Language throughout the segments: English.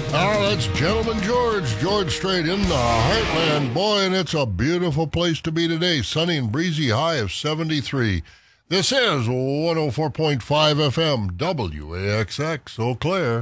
That's Gentleman George Strait in the heartland. Boy, and it's a beautiful place to be today. Sunny and breezy, high of 73. This is 104.5 FM, WAXX, Eau Claire.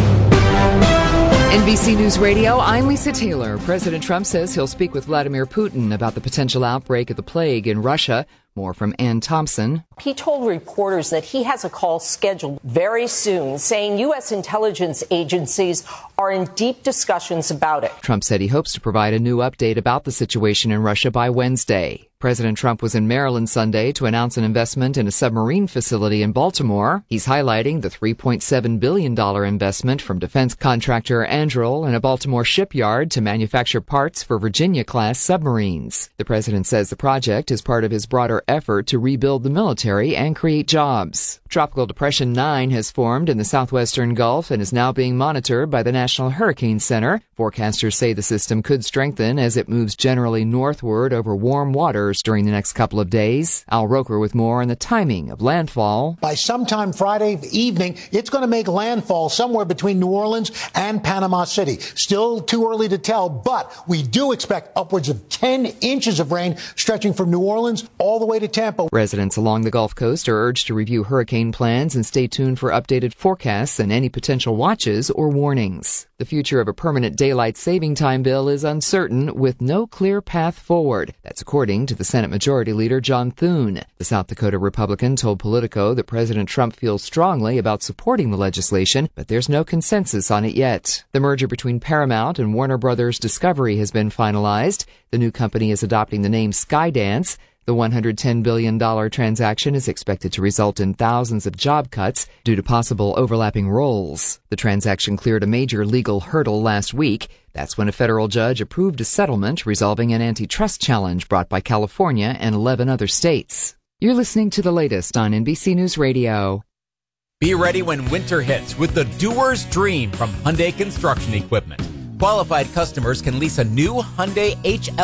NBC News Radio, I'm Lisa Taylor. President Trump says he'll speak with Vladimir Putin about the potential outbreak of the plague in Russia. More from Ann Thompson. He told reporters that he has a call scheduled very soon, saying U.S. intelligence agencies are in deep discussions about it. Trump said he hopes to provide a new update about the situation in Russia by Wednesday. President Trump was in Maryland Sunday to announce an investment in a submarine facility in Baltimore. He's highlighting the $3.7 billion investment from defense contractor Anduril in a Baltimore shipyard to manufacture parts for Virginia-class submarines. The president says the project is part of his broader effort to rebuild the military and create jobs. Tropical Depression 9 has formed in the southwestern Gulf and is now being monitored by the National Hurricane Center. Forecasters say the system could strengthen as it moves generally northward over warm waters during the next couple of days. Al Roker with more on the timing of landfall. By sometime Friday evening, it's going to make landfall somewhere between New Orleans and Panama City. Still too early to tell, but we do expect upwards of 10 inches of rain stretching from New Orleans all the way to Tampa. Residents along the Gulf Coast are urged to review hurricane plans and stay tuned for updated forecasts and any potential watches or warnings. The future of a permanent daylight saving time bill is uncertain, with no clear path forward. That's according to the Senate Majority Leader John Thune. The South Dakota Republican told Politico that President Trump feels strongly about supporting the legislation, but there's no consensus on it yet. The merger between Paramount and Warner Brothers Discovery has been finalized. The new company is adopting the name Skydance. The $110 billion transaction is expected to result in thousands of job cuts due to possible overlapping roles. The transaction cleared a major legal hurdle last week. That's when a federal judge approved a settlement resolving an antitrust challenge brought by California and 11 other states. You're listening to the latest on NBC News Radio. Be ready when winter hits with the Doer's Dream from Hyundai Construction Equipment. Qualified customers can lease a new Hyundai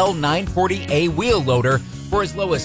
HL940A wheel loader for as low as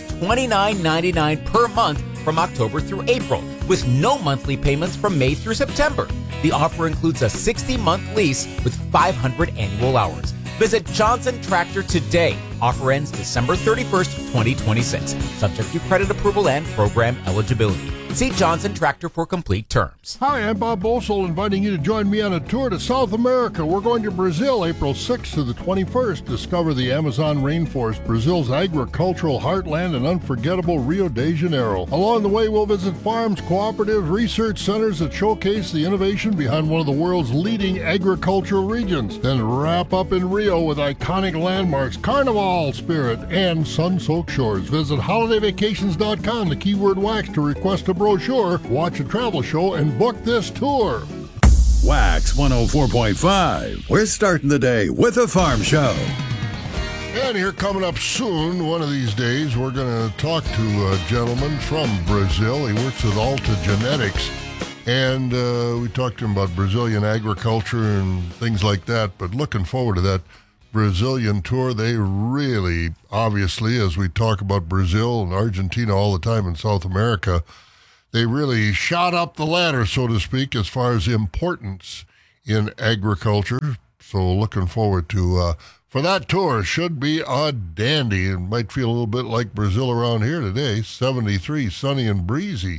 $29.99 per month from October through April, with no monthly payments from May through September. The offer includes a 60-month lease with 500 annual hours. Visit Johnson Tractor today. Offer ends December 31st, 2026. Subject to credit approval and program eligibility. See Johnson Tractor for complete terms. Hi, I'm Bob Bosel, inviting you to join me on a tour to South America. We're going to Brazil April 6th to the 21st. Discover the Amazon rainforest, Brazil's agricultural heartland, and unforgettable Rio de Janeiro. Along the way, we'll visit farms, cooperatives, research centers that showcase the innovation behind one of the world's leading agricultural regions. Then wrap up in Rio with iconic landmarks, Carnival Spirit, and sun-soaked shores. Visit holidayvacations.com, the keyword wax, to request a brochure, watch a travel show, and book this tour. Wax 104.5. We're starting the day with a farm show. And here coming up soon, one of these days, we're going to talk to a gentleman from Brazil. He works with Alta Genetics. And we talked to him about Brazilian agriculture and things like that. But looking forward to that Brazilian tour. They really, obviously, as we talk about Brazil and Argentina all the time in South America, they really shot up the ladder, so to speak, as far as importance in agriculture. So looking forward to, for that tour, should be a dandy. It might feel a little bit like Brazil around here today. 73, sunny and breezy.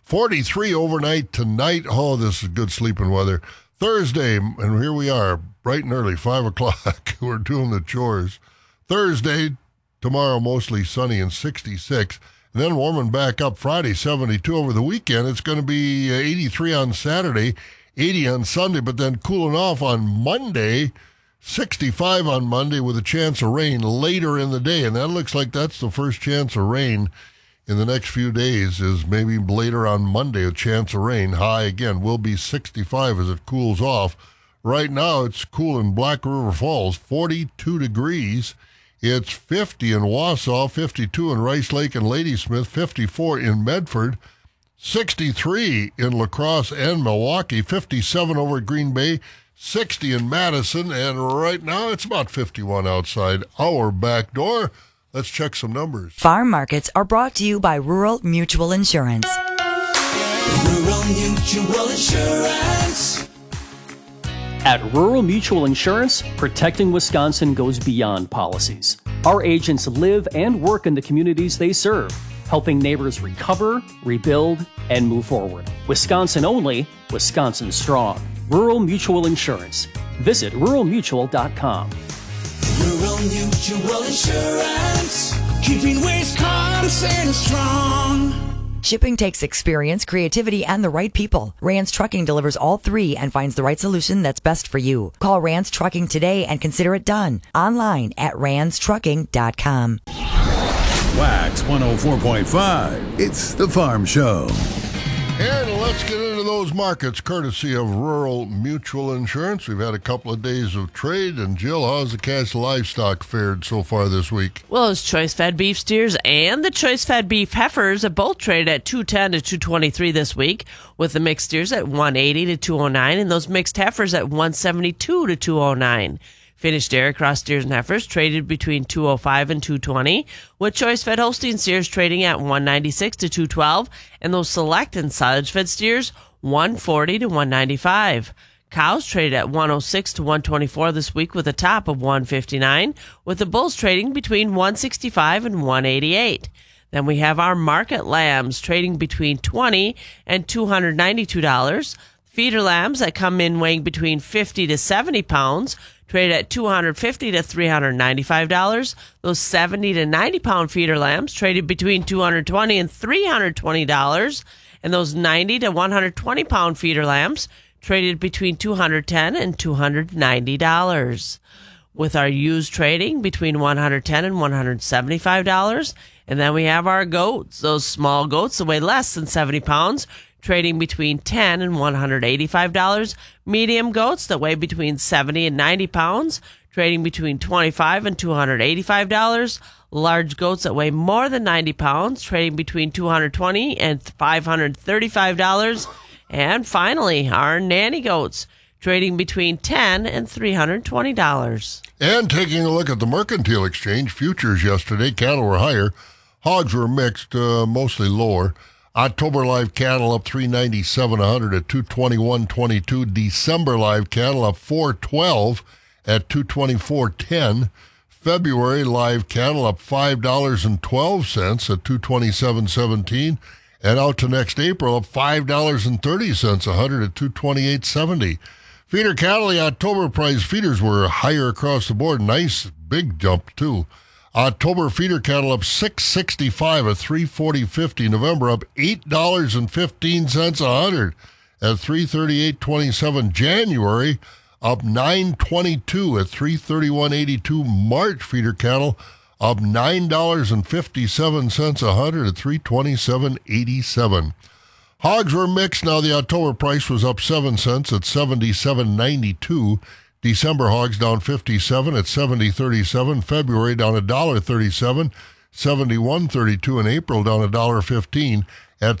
43 overnight tonight. Oh, this is good sleeping weather. Thursday, and here we are, bright and early, 5 o'clock. We're doing the chores. Thursday, tomorrow mostly sunny and 66. And then warming back up Friday, 72 over the weekend. It's going to be 83 on Saturday, 80 on Sunday, but then cooling off on Monday, 65 on Monday with a chance of rain later in the day. And that looks like that's the first chance of rain in the next few days, is maybe later on Monday, a chance of rain. High again will be 65 as it cools off. Right now it's cool in Black River Falls, 42 degrees. It's 50 in Wausau, 52 in Rice Lake and Ladysmith, 54 in Medford, 63 in La Crosse and Milwaukee, 57 over at Green Bay, 60 in Madison, and right now it's about 51 outside our back door. Let's check some numbers. Farm markets are brought to you by Rural Mutual Insurance. Rural Mutual Insurance. At Rural Mutual Insurance, protecting Wisconsin goes beyond policies. Our agents live and work in the communities they serve, helping neighbors recover, rebuild, and move forward. Wisconsin only, Wisconsin strong. Rural Mutual Insurance. Visit ruralmutual.com. Rural Mutual Insurance, keeping Wisconsin strong. Shipping takes experience, creativity, and the right people. Rand's Trucking delivers all three and finds the right solution that's best for you. Call Rand's Trucking today and consider it done. Online at randstrucking.com. Wax 104.5. It's the Farm Show. And let's get into those markets, courtesy of Rural Mutual Insurance. We've had a couple of days of trade. And Jill, how's the cash livestock fared so far this week? Well, those choice-fed beef steers and the choice-fed beef heifers have both traded at $210 to $223 this week, with the mixed steers at $180 to $209 and those mixed heifers at $172 to $209. Finished dairy cross steers and heifers traded between $205 and $220, with choice-fed Holstein steers trading at $196 to $212, and those select and silage-fed steers $140 to $195. Cows traded at $106 to $124 this week, with a top of $159, with the bulls trading between $165 and $188. Then we have our market lambs trading between $20 and $292. Feeder lambs that come in weighing between 50 to 70 pounds trade at $250 to $395. Those 70 to 90 pound feeder lambs traded between $220 and $320. And those 90 to 120 pound feeder lambs traded between $210 and $290. With our ewes trading between $110 and $175. And then we have our goats, those small goats that weigh less than 70 pounds, trading between $10 and $185. Medium goats that weigh between 70 and 90 pounds, trading between $25 and $285. Large goats that weigh more than 90 pounds, trading between $220 and $535. And finally, our nanny goats, trading between $10 and $320. And taking a look at the Mercantile Exchange futures yesterday, cattle were higher, hogs were mixed, mostly lower. October live cattle up $397 a hundred at $221.22. December live cattle up $412 at $224.10. February live cattle up $5.12 at $227.17. And out to next April up $5.30 a hundred at $228.70. Feeder cattle, the October price feeders were higher across the board. Nice big jump too. October feeder cattle up $6.65 at $340.50. November up $8.15 a hundred at $338.27. January up $9.22 at $331.82. March feeder cattle up $9.57 a hundred at $327.87. Hogs were mixed. Now the October price was up 7 cents at $77.92. December hogs down 57 at $70.37. February down $1.37, $71.32. And April down $1.15 at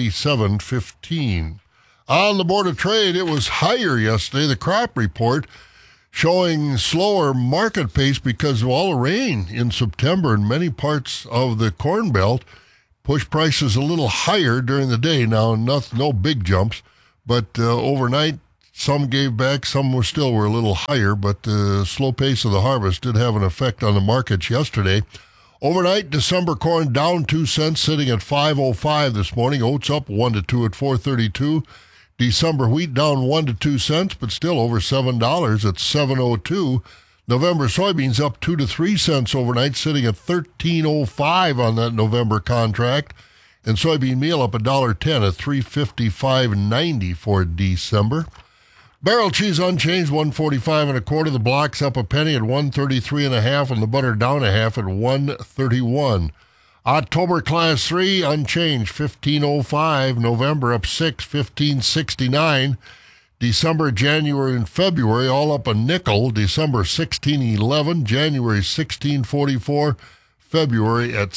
$77.15. On the Board of Trade, it was higher yesterday. The crop report showing slower market pace because of all the rain in September in many parts of the Corn Belt. Pushed prices a little higher during the day. Now, no big jumps, but overnight, some gave back, some were a little higher, but the slow pace of the harvest did have an effect on the markets yesterday. Overnight, December corn down 2 cents, sitting at $5.05 this morning. Oats up 1 to 2 at $4.32. December wheat down 1 to 2 cents, but still over $7 at $7.02. November soybeans up 2 to 3 cents overnight, sitting at $13.05 on that November contract. And soybean meal up $1.10 at $355.90 for December. Barrel cheese unchanged, $1.45 1/4. The blocks up a penny at $1.33 1/2, and the butter down a half at $1.31. October class 3 unchanged, $15.05. November up 6, $15.69. December, January, and February all up a nickel. December $16.11, January $16.44, February at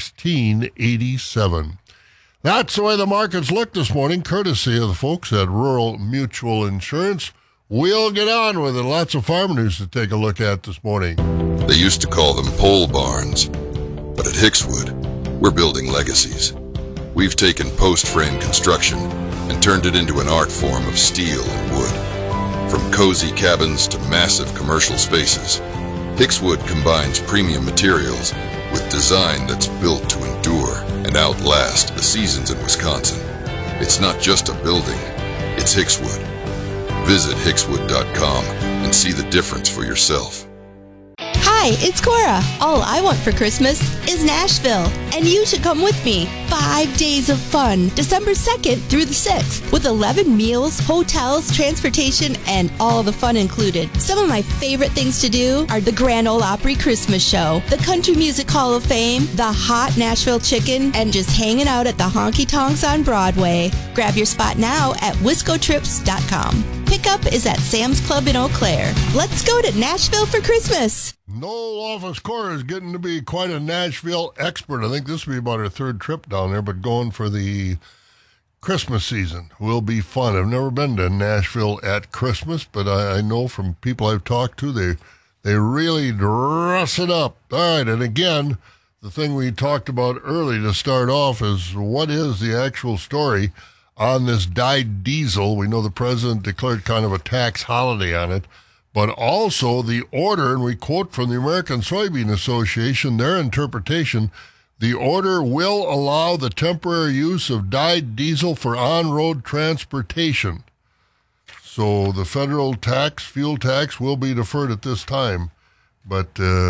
$16.87. That's the way the markets look this morning, courtesy of the folks at Rural Mutual Insurance. We'll get on with it. Lots of farm news to take a look at this morning. They used to call them pole barns, but at Hickswood, we're building legacies. We've taken post-frame construction and turned it into an art form of steel and wood. From cozy cabins to massive commercial spaces, Hickswood combines premium materials with design that's built to endure and outlast the seasons in Wisconsin. It's not just a building, it's Hickswood. Visit hickswood.com and see the difference for yourself. Hi, it's Cora. All I want for Christmas is Nashville, and you should come with me. 5 days of fun, December 2nd through the 6th, with 11 meals, hotels, transportation, and all the fun included. Some of my favorite things to do are the Grand Ole Opry Christmas Show, the Country Music Hall of Fame, the hot Nashville Chicken, and just hanging out at the Honky Tonks on Broadway. Grab your spot now at wiscotrips.com. Pickup is at Sam's Club in Eau Claire. Let's go to Nashville for Christmas. Noel Office Cora is getting to be quite a Nashville expert. I think this will be about her third trip down there, but going for the Christmas season will be fun. I've never been to Nashville at Christmas, but I know from people I've talked to, they really dress it up. All right, and again, the thing we talked about early to start off is what is the actual story on this dyed diesel? We know the president declared kind of a tax holiday on it, but also the order, and we quote from the American Soybean Association, their interpretation, the order will allow the temporary use of dyed diesel for on-road transportation. So the federal tax, fuel tax, will be deferred at this time. But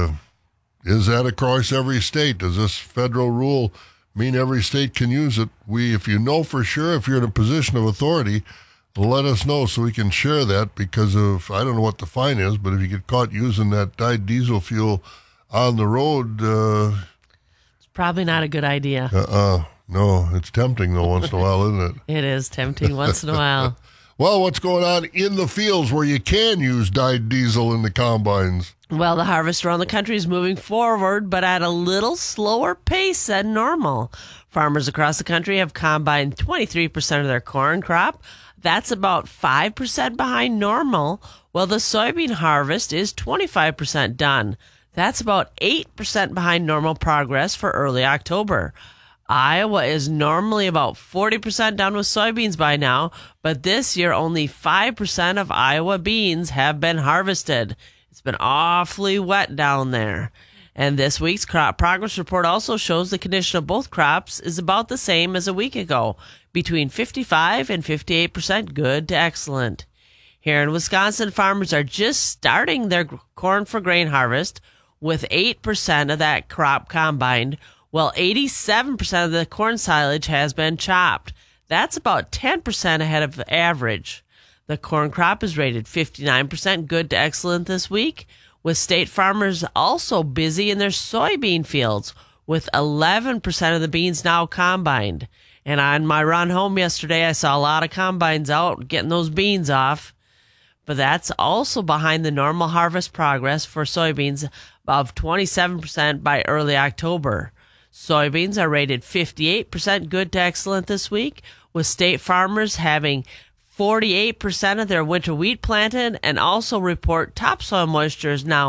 is that across every state? Does this federal rule mean every state can use it? If you know for sure, if you're in a position of authority, let us know so we can share that, because of, I don't know what the fine is, but if you get caught using that dyed diesel fuel on the road, it's probably not a good idea. No, it's tempting though once in a while, isn't it? It is tempting once in a while. Well, what's going on in the fields where you can use dyed diesel in the combines? Well, the harvest around the country is moving forward, but at a little slower pace than normal. Farmers across the country have combined 23% of their corn crop. That's about 5% behind normal, while the soybean harvest is 25% done. That's about 8% behind normal progress for early October. Iowa is normally about 40% done with soybeans by now, but this year only 5% of Iowa beans have been harvested. It's been awfully wet down there. And this week's crop progress report also shows the condition of both crops is about the same as a week ago, between 55 and 58% good to excellent. Here in Wisconsin, farmers are just starting their corn for grain harvest, with 8% of that crop combined, while 87% of the corn silage has been chopped. That's about 10% ahead of the average. The corn crop is rated 59% good to excellent this week, with state farmers also busy in their soybean fields, with 11% of the beans now combined. And on my run home yesterday, I saw a lot of combines out getting those beans off. But that's also behind the normal harvest progress for soybeans of 27% by early October. Soybeans are rated 58% good to excellent this week, with state farmers having 48% of their winter wheat planted, and also report topsoil moisture is now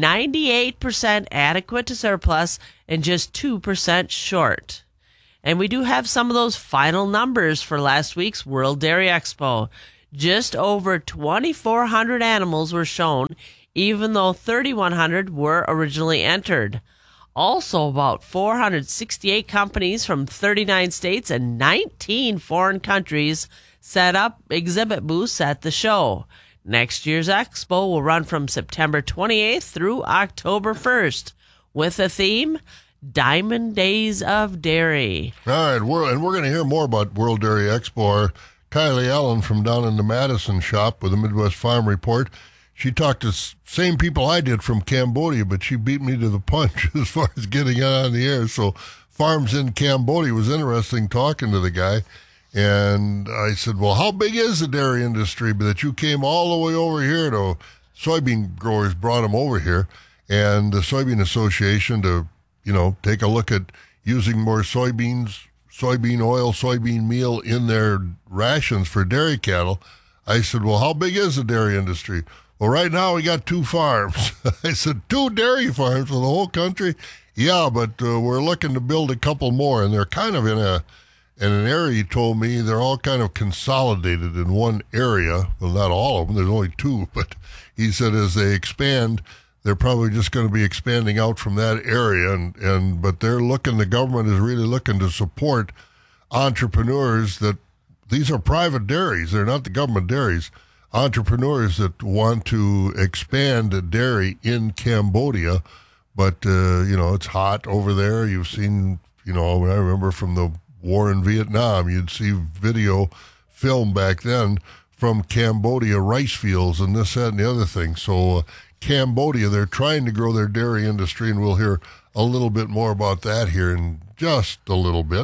98% adequate to surplus and just 2% short. And we do have some of those final numbers for last week's World Dairy Expo. Just over 2,400 animals were shown, even though 3,100 were originally entered. Also, about 468 companies from 39 states and 19 foreign countries set up exhibit booths at the show. Next year's expo will run from September 28th through October 1st, with the theme Diamond Days of Dairy. All right, we're going to hear more about World Dairy Expo. Our Kylie Allen from down in the Madison shop with the Midwest Farm Report. She talked to same people I did from Cambodia, but she beat me to the punch as far as getting it on the air. So Farms in Cambodia was interesting talking to the guy. And I said, well, how big is the dairy industry that you came all the way over here to? Soybean growers brought them over here, and the Soybean Association to, take a look at using more soybeans, soybean oil, soybean meal in their rations for dairy cattle. I said, well, how big is the dairy industry? Well, right now we got 2 farms. I said, 2 dairy farms for the whole country? Yeah, but we're looking to build a couple more, and they're kind of in And an area, he told me, they're all kind of consolidated in one area. Well, not all of them. There's only two. But he said as they expand, they're probably just going to be expanding out from that area. But they're looking, the government is really looking to support entrepreneurs that, these are private dairies. They're not the government dairies. Entrepreneurs that want to expand a dairy in Cambodia. But, it's hot over there. You've seen, I remember from the war in Vietnam, you'd see video film back then from Cambodia rice fields and this, that, and the other thing. So Cambodia, they're trying to grow their dairy industry, and we'll hear a little bit more about that here in just a little bit.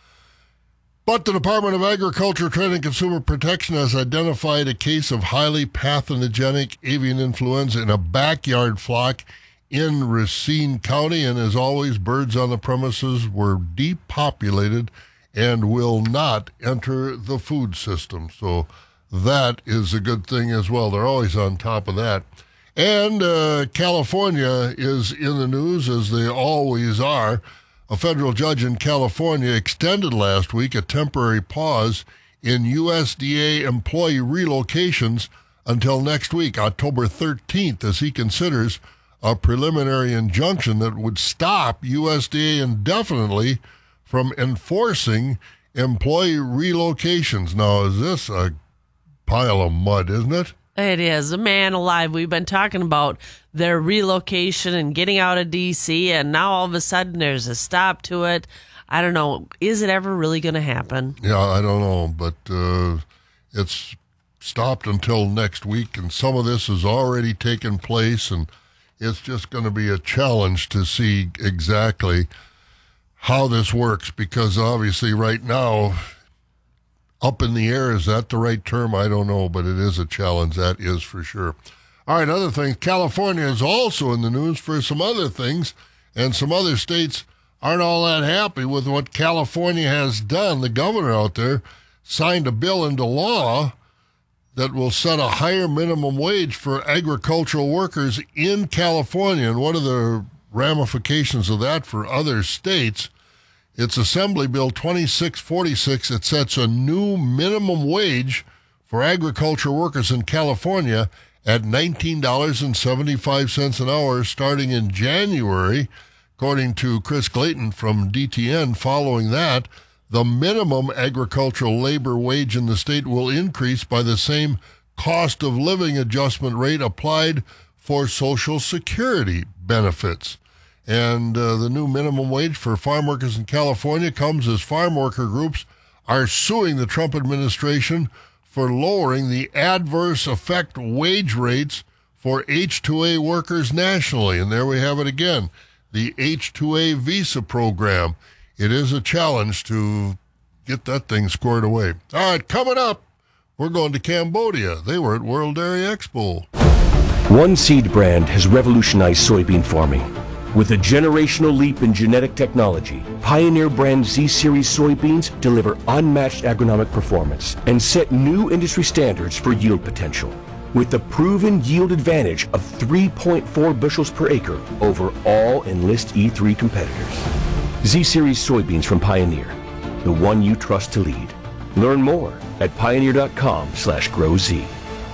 But the Department of Agriculture, Trade, and Consumer Protection has identified a case of highly pathogenic avian influenza in a backyard flock in Racine County, and as always, birds on the premises were depopulated and will not enter the food system. So that is a good thing as well. They're always on top of that. And California is in the news, as they always are. A federal judge in California extended last week a temporary pause in USDA employee relocations until next week, October 13th, as he considers a preliminary injunction that would stop USDA indefinitely from enforcing employee relocations. Now, is this a pile of mud, isn't it? It is. Man alive. We've been talking about their relocation and getting out of D.C., and now all of a sudden there's a stop to it. I don't know. Is it ever really going to happen? Yeah, I don't know, but it's stopped until next week, and some of this has already taken place, and it's just going to be a challenge to see exactly how this works, because obviously right now, up in the air, is that the right term? I don't know, but it is a challenge, that is for sure. All right, other things. California is also in the news for some other things, and some other states aren't all that happy with what California has done. The governor out there signed a bill into law that will set a higher minimum wage for agricultural workers in California. And what are the ramifications of that for other states? It's Assembly Bill 2646. It sets a new minimum wage for agricultural workers in California at $19.75 an hour starting in January. According to Chris Clayton from DTN, following that, the minimum agricultural labor wage in the state will increase by the same cost of living adjustment rate applied for Social Security benefits. And the new minimum wage for farm workers in California comes as farm worker groups are suing the Trump administration for lowering the adverse effect wage rates for H-2A workers nationally. And there we have it again, the H-2A visa program. It is a challenge to get that thing squared away. All right, coming up, we're going to Cambodia. They were at World Dairy Expo. One seed brand has revolutionized soybean farming. With a generational leap in genetic technology, Pioneer brand Z-Series soybeans deliver unmatched agronomic performance and set new industry standards for yield potential. With the proven yield advantage of 3.4 bushels per acre over all Enlist E3 competitors. Z-Series soybeans from Pioneer, the one you trust to lead. Learn more at pioneer.com/growz.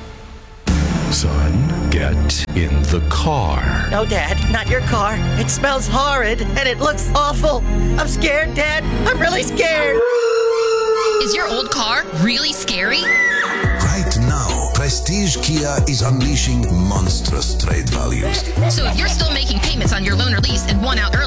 Son, get in the car. No, Dad, not your car. It smells horrid and it looks awful. I'm scared, Dad. I'm really scared. Is your old car really scary? Right now, Prestige Kia is unleashing monstrous trade values. So if you're still making payments on your loan or lease and want out early,